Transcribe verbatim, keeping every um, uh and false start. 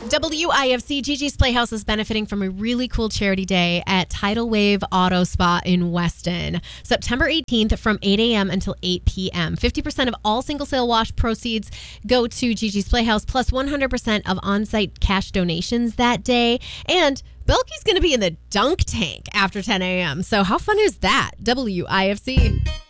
W I F C, Gigi's Playhouse is benefiting from a really cool charity day at Tidal Wave Auto Spa in Weston. September eighteenth from eight a.m. until eight p.m. fifty percent of all single sale wash proceeds go to Gigi's Playhouse, plus one hundred percent of on-site cash donations that day. And Belky's going to be in the dunk tank after ten a.m. So how fun is that? W I F C.